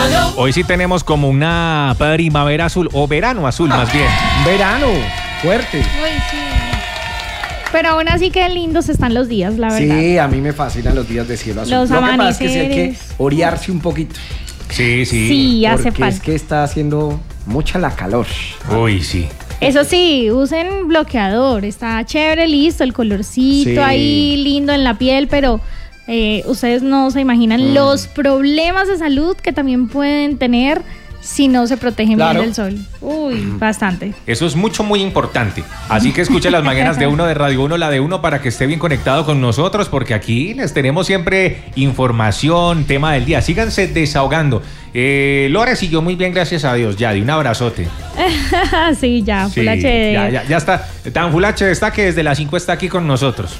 Hoy sí tenemos como una primavera azul, o verano azul más bien. Verano, fuerte. Uy, sí. Pero aún así que lindos están los días, la verdad. Sí, a mí me fascinan los días de cielo azul. Los Lo que pasa es que sí hay que amaneceres. orearse un poquito. Sí. Sí, hace Porque falta. es que está haciendo mucha la calor. Uy, sí. Eso sí, usen bloqueador, está chévere, listo, el colorcito Sí. ahí lindo en la piel, pero ustedes no se imaginan los problemas de salud que también pueden tener si no se protegen Claro. bien del sol. Uy, bastante. Eso es muy importante. Así que escuche las mañanas de uno de Radio 1, la de uno, para que esté bien conectado con nosotros, porque aquí les tenemos siempre información, tema del día. Síganse desahogando. Lore siguió muy bien, gracias a Dios. Ya, de un abrazote. Sí, ya, Sí, Full HD. ya está. Tan Full HD está que desde las 5 está aquí con nosotros.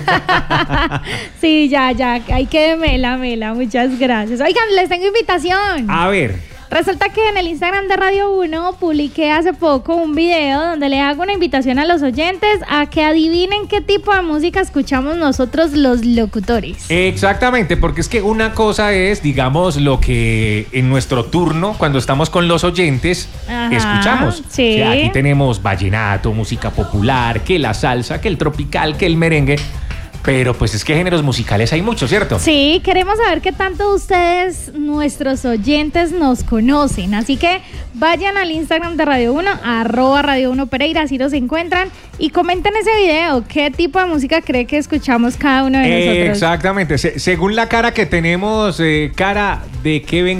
Sí, ya, ahí quede mela, muchas gracias. Oigan, les tengo invitación. A ver. Resulta que en el Instagram de Radio 1 publiqué hace poco un video donde le hago una invitación a los oyentes a que adivinen qué tipo de música escuchamos nosotros los locutores. Exactamente, porque es que una cosa es, digamos, lo que en nuestro turno, cuando estamos con los oyentes, Ajá, escuchamos. sí. O sea, aquí tenemos vallenato, música popular, que la salsa, que el tropical, que el merengue. Pero pues es que géneros musicales hay muchos, ¿cierto? Sí, queremos saber qué tanto ustedes, nuestros oyentes, nos conocen. Así que vayan al Instagram de Radio 1, @Radio 1 Pereira, así los encuentran. Y comenten ese video, qué tipo de música cree que escuchamos cada uno de nosotros. Exactamente. Según la cara que tenemos, cara de qué